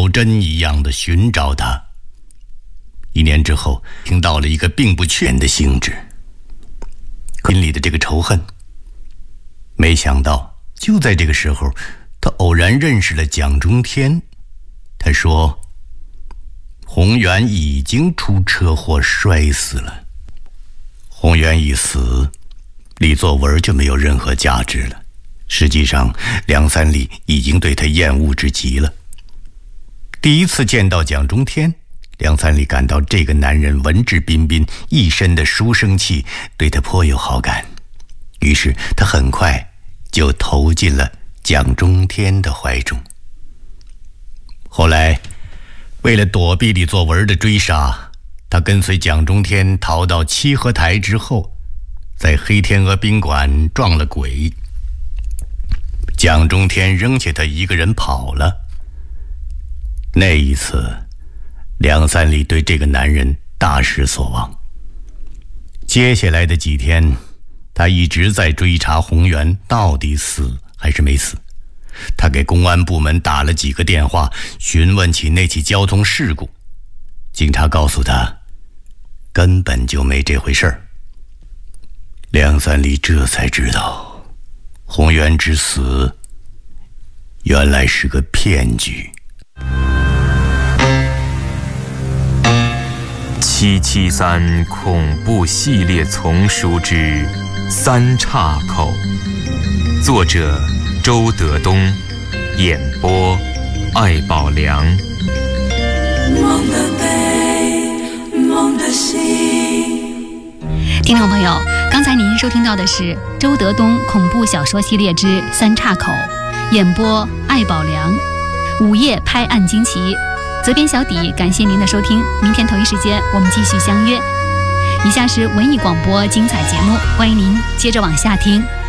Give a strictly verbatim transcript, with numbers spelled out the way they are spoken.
走针一样的寻找他。一年之后，听到了一个并不确认的性质，心里的这个仇恨。没想到就在这个时候，他偶然认识了蒋中天。他说洪源已经出车祸摔死了。洪源一死，李作文就没有任何价值了。实际上梁三立已经对他厌恶至极了。第一次见到蒋中天，梁三立感到这个男人文质彬彬，一身的书生气，对他颇有好感。于是他很快就投进了蒋中天的怀中。后来为了躲避李作文的追杀，他跟随蒋中天逃到七合台之后，在黑天鹅宾馆撞了鬼。蒋中天扔下他一个人跑了。那一次梁三立对这个男人大失所望。接下来的几天，他一直在追查洪源到底死还是没死。他给公安部门打了几个电话，询问起那起交通事故。警察告诉他，根本就没这回事儿。梁三立这才知道，洪源之死原来是个骗局。 七七三恐怖系列丛书之三岔口，作者周德东，演播艾宝良。 梦的悲，梦的醒。 听众朋友，刚才您收听到的是周德东恐怖小说系列之三岔口，演播艾宝良。午夜拍案惊奇，责编小底，感谢您的收听，明天同一时间我们继续相约。以下是文艺广播精彩节目，欢迎您接着往下听。